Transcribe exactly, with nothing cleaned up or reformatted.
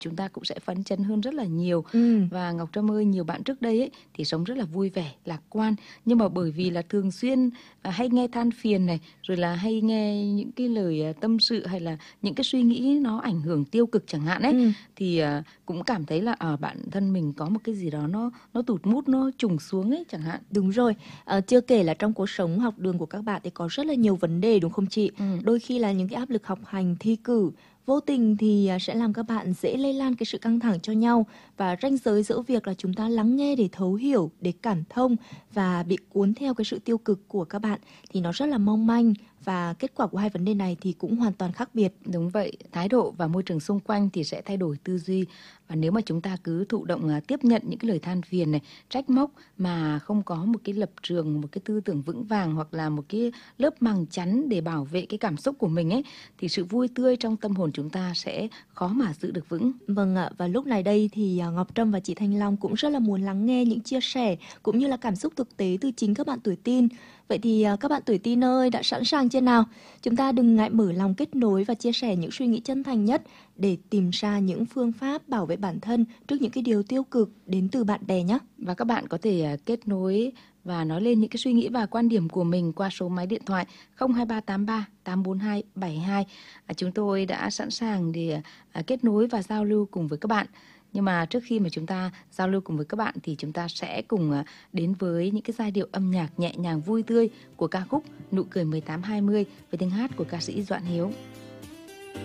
chúng ta cũng sẽ phấn chấn hơn rất là nhiều. Ừm. Và Ngọc Trâm ơi, nhiều bạn trước đây ấy thì sống rất là vui vẻ, lạc quan, nhưng mà bởi vì là thường xuyên à, hay nghe than phiền này, rồi là hay nghe những cái lời à, tâm sự hay là những cái suy nghĩ nó ảnh hưởng tiêu cực chẳng hạn ấy, Ừm. thì à, cũng cảm thấy là ở bản thân mình có một cái gì đó nó nó tụt mút, nó trùng xuống ấy chẳng hạn. Đúng rồi, ờ, chưa kể là trong cuộc sống học đường của các bạn thì có rất là nhiều vấn đề đúng không chị? Ừ. Đôi khi là những cái áp lực học hành, thi cử vô tình thì à, sẽ làm các bạn dễ lây lan cái sự căng thẳng cho nhau, và ranh giới giữa việc là chúng ta lắng nghe để thấu hiểu, để cảm thông và bị cuốn theo cái sự tiêu cực của các bạn thì nó rất là mong manh, và kết quả của hai vấn đề này thì cũng hoàn toàn khác biệt. Đúng vậy, thái độ và môi trường xung quanh thì sẽ thay đổi tư duy. Và nếu mà chúng ta cứ thụ động à, tiếp nhận những cái lời than phiền này, trách móc mà không có một cái lập trường, một cái tư tưởng vững vàng hoặc là một cái lớp màng chắn để bảo vệ cái cảm xúc của mình ấy, thì sự vui tươi trong tâm hồn chúng ta sẽ khó mà giữ được vững. Vâng ạ, và lúc này đây thì à, Ngọc Trâm và chị Thanh Long cũng rất là muốn lắng nghe những chia sẻ cũng như là cảm xúc thực tế từ chính các bạn tuổi teen. Vậy thì à, các bạn tuổi teen ơi, đã sẵn sàng chưa nào? Chúng ta đừng ngại mở lòng kết nối và chia sẻ những suy nghĩ chân thành nhất để tìm ra những phương pháp bảo vệ bản thân trước những cái điều tiêu cực đến từ bạn bè nhé. Và các bạn có thể à, kết nối và nói lên những cái suy nghĩ và quan điểm của mình qua số máy điện thoại không hai ba tám ba tám bốn hai bảy hai. À, chúng tôi đã sẵn sàng để à, kết nối và giao lưu cùng với các bạn. Nhưng mà trước khi mà chúng ta giao lưu cùng với các bạn thì chúng ta sẽ cùng à, đến với những cái giai điệu âm nhạc nhẹ nhàng vui tươi của ca khúc Nụ cười mười tám hai mươi với tiếng hát của ca sĩ Doãn Hiếu.